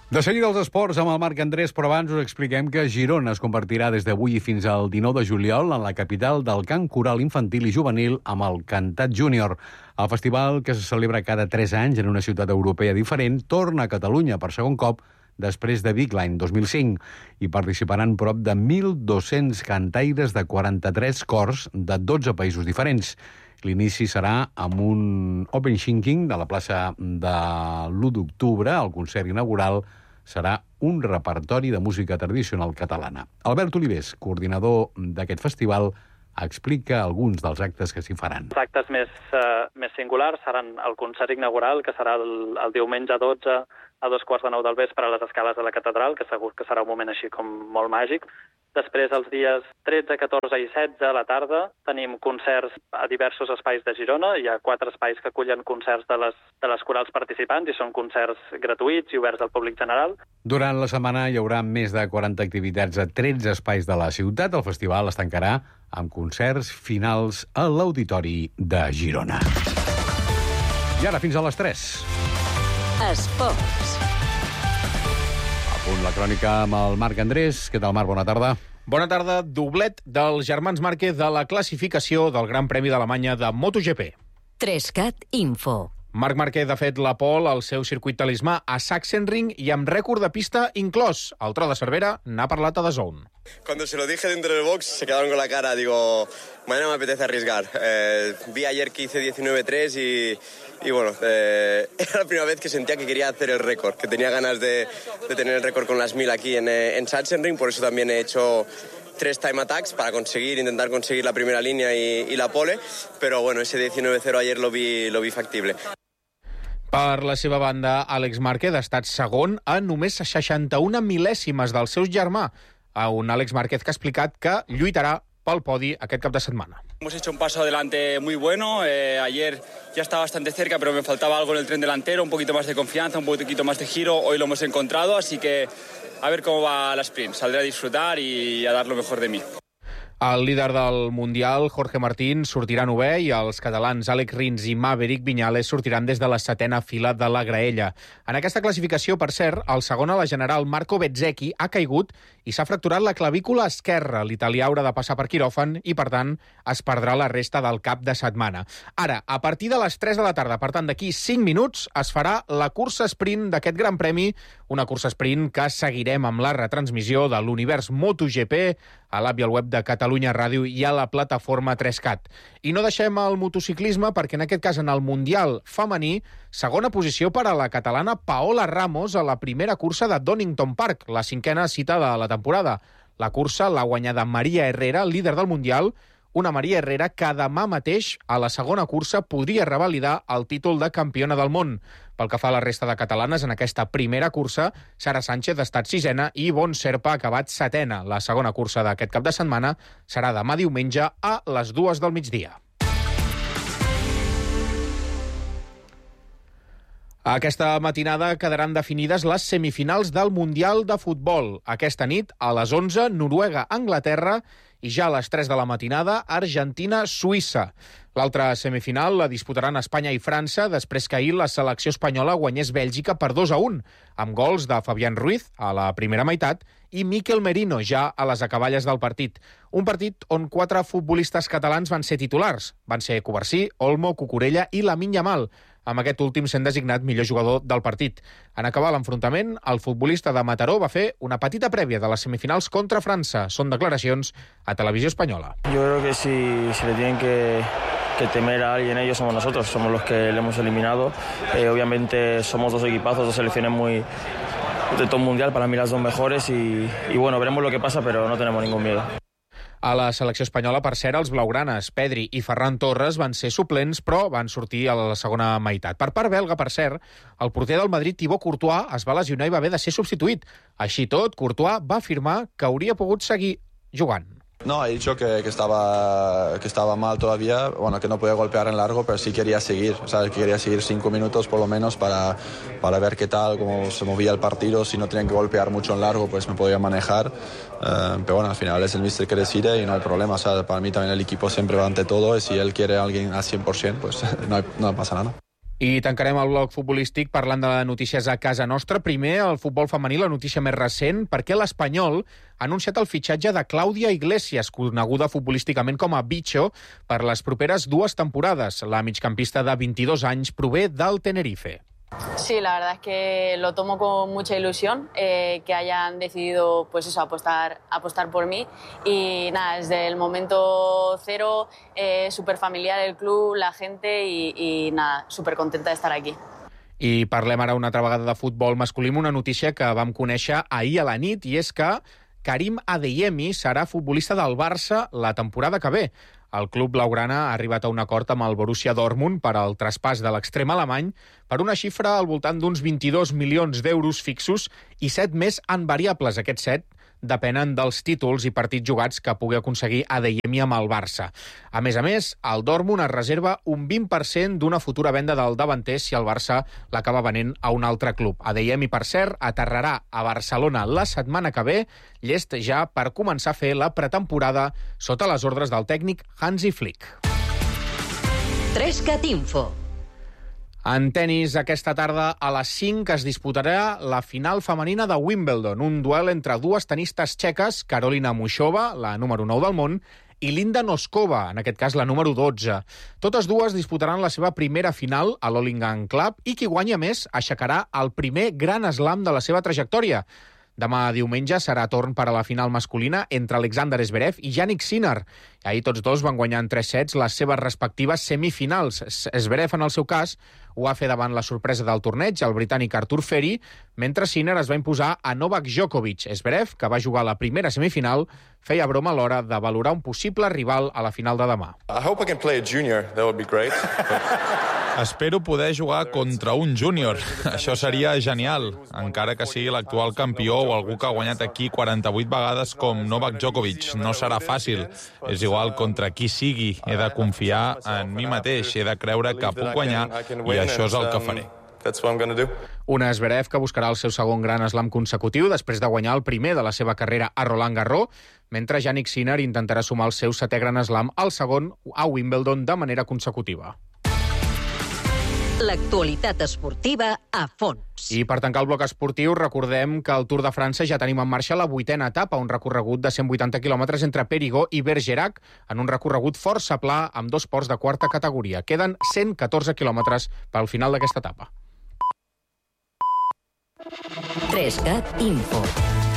De seguida els esports amb el Marc Andrés, però abans us expliquem que Girona es convertirà des d'avui fins al 19 de juliol en la capital del cant coral infantil i juvenil amb el Cantat Júnior. El festival, que se celebra cada 3 anys en una ciutat europea diferent, torna a Catalunya per segon cop després de Vic l'any 2005. Hi participaran prop de 1.200 cantaires de 43 cors de 12 països diferents. L'inici serà amb un open shinking de la plaça de l'1 d'octubre. El concert inaugural serà un repertori de música tradicional catalana. Albert Olivés, coordinador d'aquest festival, explica alguns dels actes que s'hi faran. Els actes més singulars seran el concert inaugural, que serà el diumenge 12 a 2:15 del vespre a les escales de la catedral, que segur que serà un moment així com molt màgic. Després, els dies 13, 14 i 16 a la tarda, tenim concerts a diversos espais de Girona. Hi ha 4 espais que acullen concerts de les corals participants i són concerts gratuïts i oberts al públic general. Durant la setmana hi haurà més de 40 activitats a 13 espais de la ciutat. El festival es tancarà amb concerts finals a l'Auditori de Girona. I ara fins a les 3. Esports. A punt la crònica amb el Marc Andrés. Què tal, Marc? Bona tarda. Bona tarda. Doblet dels germans Márquez de la classificació del Gran Premi d'Alemanya de MotoGP. 3Cat Info. Marc Márquez ha fet la pole al seu circuit talismà a Sachsenring i amb rècord de pista inclòs. El tro de Cervera n'ha parlat a DAZN. Cuando se lo dije dentro del box se quedaron con la cara. Digo, mañana me apetece arriesgar. Vi ayer que hice 19.3 y bueno, era la primera vez que sentía que quería hacer el récord, que tenía ganas de tener el récord con las 1000 aquí en Sachsenring. Por eso también he hecho 3 time attacks para intentar conseguir la primera línea y la pole. Pero bueno, ese 19.0 ayer lo vi factible. Per la seva banda, Àlex Márquez ha estat segon a només 61 mil·lèsimes del seu germà. Un Àlex Márquez que ha explicat que lluitarà pel podi aquest cap de setmana. Hemos hecho un paso adelante muy bueno. Ayer ya estaba bastante cerca, pero me faltaba algo en el tren delantero, un poquito más de confianza, un poquito más de giro. Hoy lo hemos encontrado, así que a ver cómo va la sprint. Saldré a disfrutar y a dar lo mejor de mí. El líder del Mundial, Jorge Martín, sortirà novè i els catalans Àlex Rins i Maverick Viñales sortiran des de la 7a fila de la graella. En aquesta classificació, per cert, el segon a la general, Marco Bezzecchi, ha caigut i s'ha fracturat la clavícula esquerra. L'italià haurà de passar per quiròfan i, per tant, es perdrà la resta del cap de setmana. Ara, a partir de les 3 de la tarda, per tant, d'aquí 5 minuts, es farà la cursa sprint d'aquest Gran Premi, una cursa sprint que seguirem amb la retransmissió de l'univers MotoGP a l'app i al web de Catalunya Ràdio i a la plataforma 3Cat. I no deixem el motociclisme perquè en aquest cas en el Mundial femení, segona posició per a la catalana Paola Ramos a la primera cursa de Donington Park, la 5a cita de la temporada. La cursa l'ha guanyada Maria Herrera, líder del Mundial, una Maria Herrera que demà mateix a la segona cursa podria revalidar el títol de campiona del món. Pel que fa a la resta de catalanes, en aquesta primera cursa, Sara Sánchez ha estat 6a i Ivonne Serpa ha acabat 7a. La segona cursa d'aquest cap de setmana serà demà diumenge a les 2 del migdia. Aquesta matinada quedaran definides les semifinals del Mundial de Futbol. Aquesta nit, a les 11, Noruega-Anglaterra i ja a les 3 de la matinada, Argentina-Suïssa. L'altra semifinal la disputaran Espanya i França després que ahir la selecció espanyola guanyés Bèlgica per 2-1, amb gols de Fabián Ruiz a la primera meitat i Mikel Merino ja a les acaballes del partit. Un partit on 4 futbolistes catalans van ser titulars. Van ser Covarsí, Olmo, Cucurella i Lamine Yamal, amb aquest últim sent designat millor jugador del partit. En acabar l'enfrontament, el futbolista de Mataró va fer una petita prèvia de les semifinals contra França. Són declaracions a Televisió Espanyola. Yo creo que si le tienen que temer a alguien, ellos somos nosotros, somos los que le hemos eliminado. Obviamente somos 2 equipazos, 2 selecciones muy de top mundial, para mí las 2 mejores y bueno, veremos lo que pasa, pero no tenemos ningún miedo. A la selecció espanyola, per cert, els blaugranes, Pedri i Ferran Torres, van ser suplents, però van sortir a la segona meitat. Per part belga, per cert, el porter del Madrid, Thibaut Courtois, es va lesionar i va haver de ser substituït. Així tot, Courtois va afirmar que hauria pogut seguir jugant. No, he dicho que estaba mal todavía, bueno, que no podía golpear en largo, pero sí quería seguir, o sea, que quería seguir 5 minutos por lo menos para ver qué tal, cómo se movía el partido, si no tenían que golpear mucho en largo, pues me podía manejar, pero bueno, al final es el míster que decide y no hay problema, o sea, para mí también el equipo siempre va ante todo y si él quiere a alguien al 100%, pues no pasa nada. I tancarem el bloc futbolístic parlant de notícies a casa nostra. Primer, el futbol femení, la notícia més recent, perquè l'Espanyol ha anunciat el fitxatge de Clàudia Iglesias, coneguda futbolísticament com a Bicho, per les properes 2 temporades. La migcampista de 22 anys prové del Tenerife. Sí, la verdad es que lo tomo con mucha ilusión, que hayan decidido pues eso, apostar por mí. Y nada, desde el momento cero, súper familiar el club, la gente y nada, súper contenta de estar aquí. I parlem ara una altra vegada de futbol masculí, una notícia que vam conèixer ahir a la nit, i és que Karim Adeyemi serà futbolista del Barça la temporada que ve. El club blaugrana ha arribat a un acord amb el Borussia Dortmund per al traspàs de l'extrem alemany per una xifra al voltant d'uns 22 milions d'euros fixos i 7 més en variables. Aquests 7 depenen dels títols i partits jugats que pugui aconseguir Adeyemi amb el Barça. A més, el Dortmund es reserva un 20% d'una futura venda del davanter si el Barça l'acaba venent a un altre club. Adeyemi, per cert, aterrarà a Barcelona la setmana que ve, llest ja per començar a fer la pretemporada sota les ordres del tècnic Hansi Flick. 3cat Info. En tenis, aquesta tarda a les 5 es disputarà la final femenina de Wimbledon, un duel entre 2 tenistes txeques, Karolina Muchova, la número 9 del món, i Linda Noskova, en aquest cas la número 12. Totes dues disputaran la seva primera final a l'All-England Club i qui guanya més aixecarà el primer Grand Slam de la seva trajectòria. Demà diumenge serà torn per a la final masculina entre Alexander Zverev i Jannik Sinner. Ahir tots dos van guanyar en 3 sets les seves respectives semifinals. Zverev, en el seu cas, ho va fer davant la sorpresa del torneig, el britànic Artur Feri, mentre Sinner es va imposar a Novak Djokovic. Zverev, que va jugar la primera semifinal, feia broma a l'hora de valorar un possible rival a la final de demà. I hope I can play a junior, that would be great. Espero poder jugar contra un júnior. Això seria genial, encara que sigui l'actual campió o algú que ha guanyat aquí 48 vegades com Novak Djokovic. No serà fàcil. És igual contra qui sigui. He de confiar en mi mateix, he de creure que puc guanyar i això és el que faré. Un Zverev que buscarà el seu segon Grand Slam consecutiu després de guanyar el primer de la seva carrera a Roland Garros, mentre Jannik Sinner intentarà sumar el seu 7è Grand Slam, el segon a Wimbledon de manera consecutiva. L'actualitat esportiva a fons. I per tancar el bloc esportiu, recordem que al Tour de França ja tenim en marxa la 8a etapa, un recorregut de 180 quilòmetres entre Périgord i Bergerac, en un recorregut força pla amb 2 ports de quarta categoria. Queden 114 quilòmetres pel final d'aquesta etapa. 3cat Info.